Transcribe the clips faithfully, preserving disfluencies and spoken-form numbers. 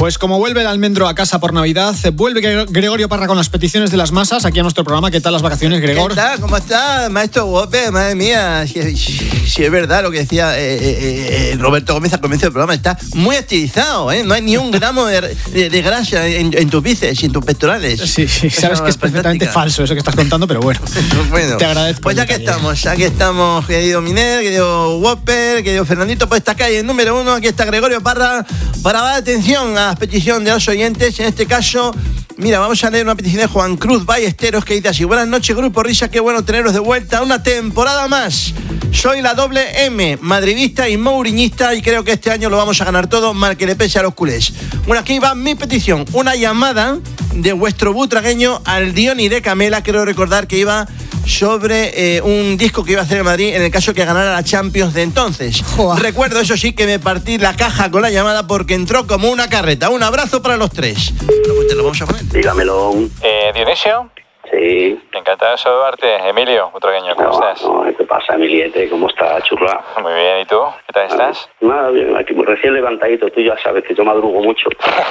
Pues como vuelve el almendro a casa por Navidad, vuelve Gregorio Parra con las peticiones de las masas aquí a nuestro programa. ¿Qué tal las vacaciones, Gregor? ¿Qué tal? ¿Cómo está, maestro Whopper? Madre mía, si, si, si es verdad lo que decía eh, eh, eh, Roberto Gómez al comienzo del programa, está muy estilizado, ¿eh? No hay ni un gramo de, de, de grasa en, en tus bíceps y en tus pectorales. Sí, sí, sabes que es perfectamente falso eso que estás contando, pero bueno, bueno te agradezco. Pues ya que estamos, aquí estamos, querido Miner, querido Whopper, querido Fernandito, pues esta calle número uno, aquí está Gregorio Parra para dar atención a las peticiones de los oyentes. En este caso, mira, vamos a leer una petición de Juan Cruz Ballesteros que dice así: buenas noches, Grupo Risa, qué bueno teneros de vuelta una temporada más. Soy la doble M, madridista y mouriñista, y creo que este año lo vamos a ganar todo, mal que le pese a los culés. Bueno, aquí va mi petición, una llamada de vuestro butragueño al Diony de Camela. Quiero recordar que iba sobre eh, un disco que iba a hacer en Madrid en el caso que ganara la Champions de entonces. Joder. Recuerdo, eso sí, que me partí la caja con la llamada porque entró como una carreta. Un abrazo para los tres. Bueno, pues te lo vamos a poner. Dígamelo. Eh, ¿Dionisio? Sí. Encantado de saludarte. Emilio, butragueño, ¿cómo no, estás? No, ¿qué pasa, Emiliete? ¿Cómo estás, churra? Muy bien, ¿y tú? ¿Qué tal estás? Nada, bien, aquí recién levantadito. Tú ya sabes que yo madrugo mucho.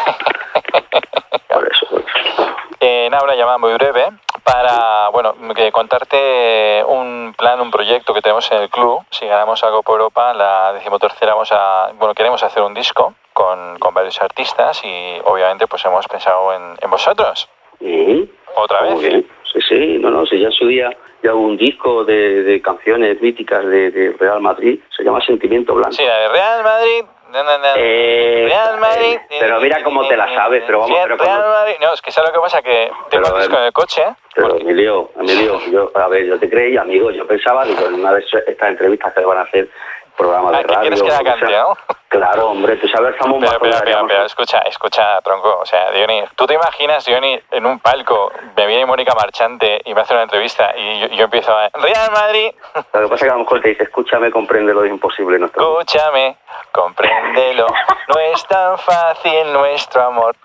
Por eso, por eso. Eh, nada, una llamada muy breve para, bueno, que contarte un plan, un proyecto que tenemos en el club. Si ganamos algo por Europa, la decimotercera vamos a, bueno, queremos hacer un disco con, con varios artistas y obviamente pues hemos pensado en, en vosotros. ¿Mm? ¿Otra vez? Muy bien. Sí, sí, no, no, si ya en su día ya hubo un disco de, de canciones míticas de, de Real Madrid, se llama Sentimiento Blanco. Sí, la de Real Madrid. No, no, no. Eh, Real Madrid. Eh, pero mira cómo te la sabes, pero vamos, pero Real cuando... Madrid. No, es que ¿sabes lo que pasa? Que tengo el disco en el coche. Pero porque... Emilio, Emilio, yo, a ver, yo te creí, amigo, yo pensaba, digo, en una de estas entrevistas que le van a hacer programas de ah, radio. ¿Quieres que la cante, no? Claro, hombre, tú sabes, estamos pero, más pero, pero, pero, escucha, escucha, tronco, o sea, Diony, ¿tú te imaginas, Diony, en un palco, me viene Mónica Marchante y me hace una entrevista y yo, yo empiezo a... Real Madrid. Lo que pasa es que a lo mejor te dice, escúchame, compréndelo, es imposible. No escúchame, compréndelo, no es tan fácil nuestro amor.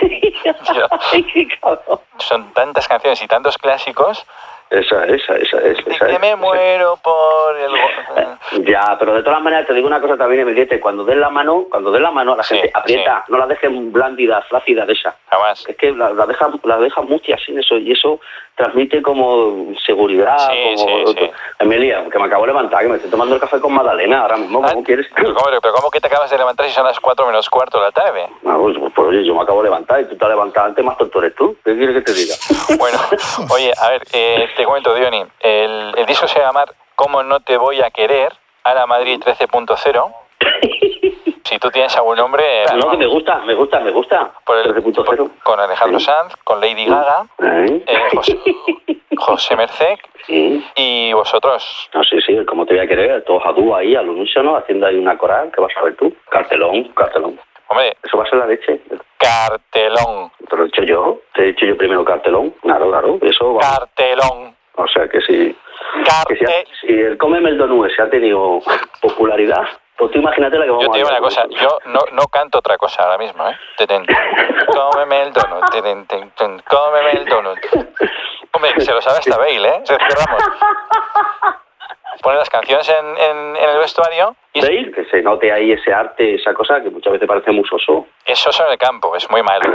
Son tantas canciones y tantos clásicos. Esa, esa, esa, esa. Y esa que esa, me esa. muero por el... Ya, pero de todas maneras te digo una cosa también, Emiliete, cuando des la mano, cuando des la mano a la gente, sí, aprieta, sí. No la dejes blandida, flácida de esa. Jamás. Es que la, la dejas la deja muchas sin eso, y eso transmite como seguridad, sí, como... Sí, sí. Emilia, que me acabo de levantar, que me estoy tomando el café con Magdalena ahora mismo, ¿cómo ah, quieres? Pero ¿cómo, pero ¿cómo que te acabas de levantar si son las cuatro menos cuarto de la tarde? No, pues, pues oye, yo me acabo de levantar y tú te has levantado antes, más tonto eres tú. ¿Qué quieres que te diga? Bueno, oye, a ver, eh, te cuento, Diony. El, el disco se llama ¿Cómo no te voy a querer? A la Madrid trece punto cero. Si tú tienes algún nombre... No, no, que me gusta, me gusta, me gusta. Por el, trece punto cero. Por, con Alejandro ¿sí? Sanz, con Lady Gaga, ¿sí? eh, José, José Merced ¿sí? Y vosotros. No, sí, sí, ¿cómo te voy a querer? Todos a dúo ahí, al unísono, haciendo ahí una coral, ¿qué vas a ver tú? Cartelón, cartelón. Hombre, eso va a ser la leche. Cartelón. Te lo he dicho yo, te he dicho yo primero cartelón. Claro, claro, eso va. Cartelón. O sea que si, Carte... que si, ha, si el Cómeme el Donut se ha tenido popularidad, pues tú imagínate la que vamos a... Yo te digo una cosa, yo no, no canto otra cosa ahora mismo, ¿eh? Teten, cómeme el donut, teten, teten, cómeme el donut. Hombre, que se lo sabe hasta Bale, ¿eh? Sergio Ramos. Pone las canciones en, en, en el vestuario y... Bale, que se note ahí ese arte, esa cosa que muchas veces parece muy soso. Es soso en el campo, es muy malo.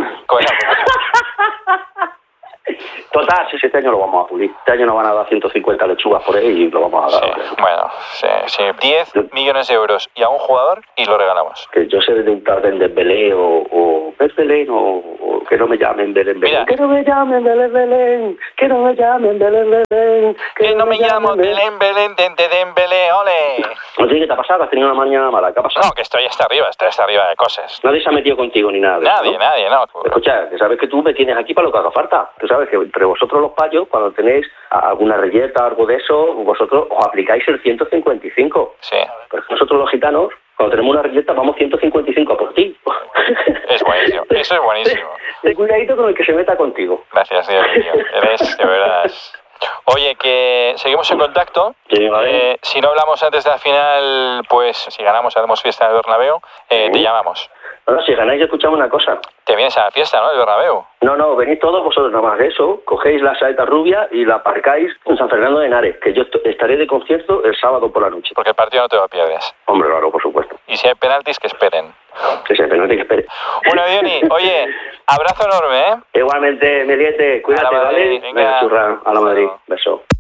Total, si este año lo vamos a pulir. Este año nos van a dar ciento cincuenta lechugas por ahí y lo vamos a dar. Sí, bueno, sí, sí. diez millones de euros y a un jugador y lo regalamos. Que yo sé de un tal de Dembélé o, o Belén o, o que no me llamen Belén Belén. Mira. Que no me llamen Belén Belén. Que no me llamen Belén Belén. Que, que no me llamo Belén Belén, Dente Dembélé, ole. Oye, ¿qué te ha pasado? ¿Has tenido una mañana mala? ¿Qué ha pasado? No, que estoy hasta arriba, estoy hasta arriba de cosas. Nadie se ha metido contigo ni nada. Nadie, ¿no? nadie, no. Escucha, que sabes que tú me tienes aquí para lo que haga falta. Tú sabes que entre vosotros los payos, cuando tenéis alguna reyerta o algo de eso, vosotros os aplicáis el ciento cincuenta y cinco. Sí. Pero nosotros los gitanos, cuando tenemos una reyerta, vamos ciento cincuenta y cinco a por ti. Es buenísimo, eso es buenísimo. Ten cuidadito con el que se meta contigo. Gracias, Dios mío. Eres, de verdad... Oye, que seguimos en contacto. Sí, vale. eh, si no hablamos antes de la final, pues si ganamos, haremos fiesta en el Bernabéu, eh, sí. Te llamamos. Bueno, si ganáis, escuchamos una cosa. Te vienes a la fiesta, ¿no? El Bernabéu. No, no, venís todos vosotros nada más de eso, cogéis la saeta rubia y la aparcáis en San Fernando de Henares, que yo estaré de concierto el sábado por la noche. Porque el partido no te lo pierdes. Hombre, claro, por supuesto. Y si hay penaltis, que esperen. Sí, sí, penaltis, que esperen. Una Johnny. Oye, abrazo enorme, ¿eh? Igualmente, Meliete, cuídate, A la ¿vale? Madrid, venga. Venga, churra, a la Madrid. Beso.